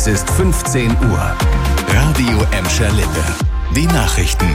Es ist 15 Uhr. Radio Emscher Lippe. Die Nachrichten.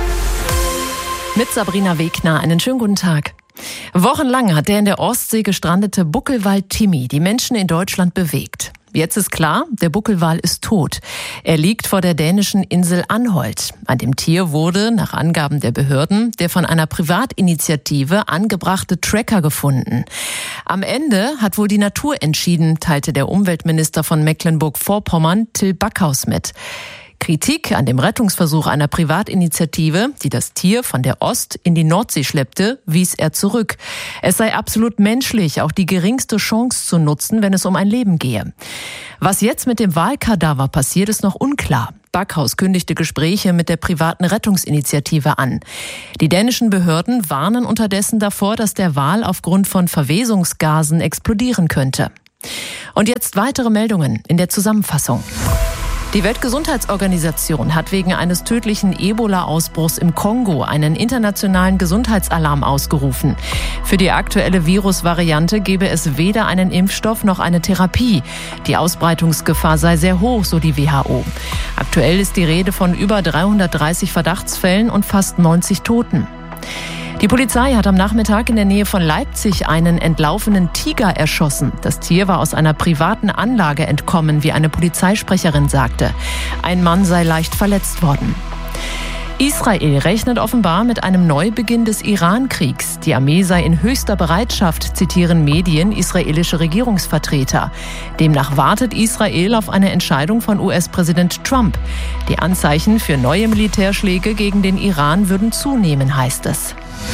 Mit Sabrina Wegner, einen schönen guten Tag. Wochenlang hat der in der Ostsee gestrandete Buckelwal Timmy die Menschen in Deutschland bewegt. Jetzt ist klar, der Buckelwal ist tot. Er liegt vor der dänischen Insel Anholt. An dem Tier wurde, nach Angaben der Behörden, der von einer Privatinitiative angebrachte Tracker gefunden. Am Ende hat wohl die Natur entschieden, teilte der Umweltminister von Mecklenburg-Vorpommern, Till Backhaus, mit. Kritik an dem Rettungsversuch einer Privatinitiative, die das Tier von der Ost in die Nordsee schleppte, wies er zurück. Es sei absolut menschlich, auch die geringste Chance zu nutzen, wenn es um ein Leben gehe. Was jetzt mit dem Walkadaver passiert, ist noch unklar. Backhaus kündigte Gespräche mit der privaten Rettungsinitiative an. Die dänischen Behörden warnen unterdessen davor, dass der Wal aufgrund von Verwesungsgasen explodieren könnte. Und jetzt weitere Meldungen in der Zusammenfassung. Die Weltgesundheitsorganisation hat wegen eines tödlichen Ebola-Ausbruchs im Kongo einen internationalen Gesundheitsalarm ausgerufen. Für die aktuelle Virusvariante gebe es weder einen Impfstoff noch eine Therapie. Die Ausbreitungsgefahr sei sehr hoch, so die WHO. Aktuell ist die Rede von über 330 Verdachtsfällen und fast 90 Toten. Die Polizei hat am Nachmittag in der Nähe von Leipzig einen entlaufenen Tiger erschossen. Das Tier war aus einer privaten Anlage entkommen, wie eine Polizeisprecherin sagte. Ein Mann sei leicht verletzt worden. Israel rechnet offenbar mit einem Neubeginn des Iran-Kriegs. Die Armee sei in höchster Bereitschaft, zitieren Medien israelische Regierungsvertreter. Demnach wartet Israel auf eine Entscheidung von US-Präsident Trump. Die Anzeichen für neue Militärschläge gegen den Iran würden zunehmen, heißt es.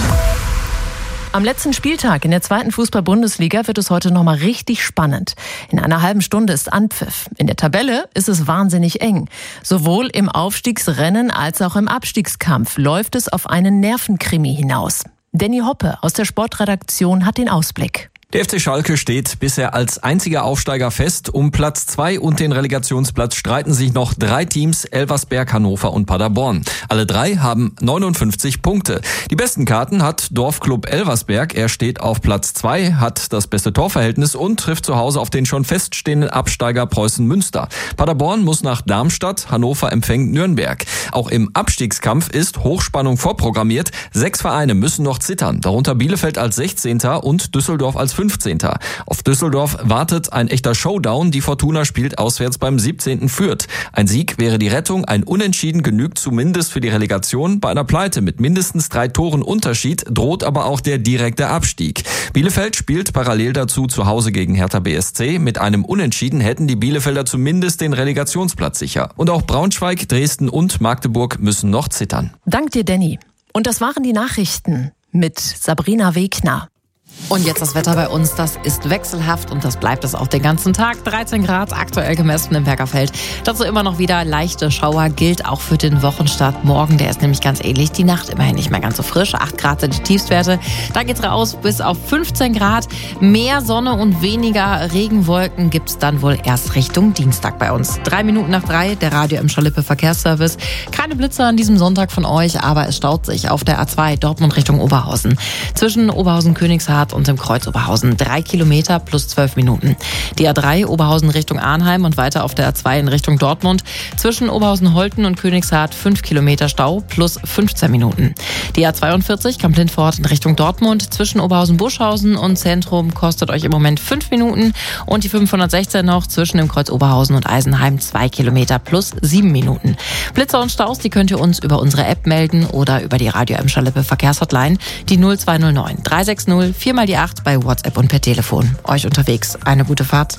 Am letzten Spieltag in der 2. Fußball-Bundesliga wird es heute nochmal richtig spannend. In einer halben Stunde ist Anpfiff. In der Tabelle ist es wahnsinnig eng. Sowohl im Aufstiegsrennen als auch im Abstiegskampf läuft es auf einen Nervenkrimi hinaus. Danny Hoppe aus der Sportredaktion hat den Ausblick. Der FC Schalke steht bisher als einziger Aufsteiger fest. Um Platz 2 und den Relegationsplatz streiten sich noch 3 Teams, Elversberg, Hannover und Paderborn. Alle 3 haben 59 Punkte. Die besten Karten hat Dorfclub Elversberg. Er steht auf Platz 2, hat das beste Torverhältnis und trifft zu Hause auf den schon feststehenden Absteiger Preußen Münster. Paderborn muss nach Darmstadt, Hannover empfängt Nürnberg. Auch im Abstiegskampf ist Hochspannung vorprogrammiert. 6 Vereine müssen noch zittern, darunter Bielefeld als 16. und Düsseldorf als 15. Auf Düsseldorf wartet ein echter Showdown. Die Fortuna spielt auswärts beim 17. Fürth. Ein Sieg wäre die Rettung, ein Unentschieden genügt zumindest für die Relegation. Bei einer Pleite mit mindestens 3 Toren Unterschied droht aber auch der direkte Abstieg. Bielefeld spielt parallel dazu zu Hause gegen Hertha BSC. Mit einem Unentschieden hätten die Bielefelder zumindest den Relegationsplatz sicher. Und auch Braunschweig, Dresden und Magdeburg müssen noch zittern. Dank dir, Danny. Und das waren die Nachrichten mit Sabrina Wegner. Und jetzt das Wetter bei uns, das ist wechselhaft und das bleibt es auch den ganzen Tag. 13 Grad aktuell gemessen im Bergerfeld. Dazu immer noch wieder leichte Schauer, gilt auch für den Wochenstart morgen. Der ist nämlich ganz ähnlich. Die Nacht immerhin nicht mehr ganz so frisch. 8 Grad sind die Tiefstwerte. Da geht's raus bis auf 15 Grad. Mehr Sonne und weniger Regenwolken gibt's dann wohl erst Richtung Dienstag bei uns. 3 Minuten nach 3, der Radio Emscher Lippe Verkehrsservice. Keine Blitze an diesem Sonntag von euch, aber es staut sich auf der A2 Dortmund Richtung Oberhausen. Zwischen Oberhausen-Königshardt und im Kreuz Oberhausen 3 Kilometer plus 12 Minuten. Die A3 Oberhausen Richtung Arnheim und weiter auf der A2 in Richtung Dortmund. Zwischen Oberhausen-Holten und Königshardt 5 Kilometer Stau plus 15 Minuten. Die A42 Kamp-Lindfort in Richtung Dortmund. Zwischen Oberhausen-Buschhausen und Zentrum kostet euch im Moment 5 Minuten. Und die 516 noch zwischen dem Kreuz Oberhausen und Eisenheim 2 Kilometer plus 7 Minuten. Blitzer und Staus, die könnt ihr uns über unsere App melden oder über die Radio Emscher Lippe Verkehrshotline, die 0209 360 4x8 bei WhatsApp und per Telefon. Euch unterwegs eine gute Fahrt.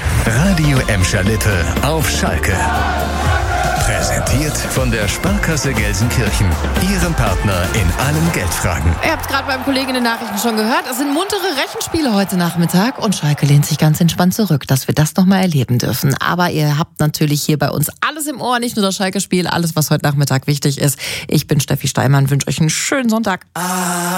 Radio Emscher Lippe auf Schalke. Präsentiert von der Sparkasse Gelsenkirchen, Ihrem Partner in allen Geldfragen. Ihr habt es gerade beim Kollegen in den Nachrichten schon gehört. Es sind muntere Rechenspiele heute Nachmittag und Schalke lehnt sich ganz entspannt zurück, dass wir das nochmal erleben dürfen. Aber ihr habt natürlich hier bei uns alles im Ohr, nicht nur das Schalke-Spiel, alles, was heute Nachmittag wichtig ist. Ich bin Steffi Steinmann, wünsche euch einen schönen Sonntag.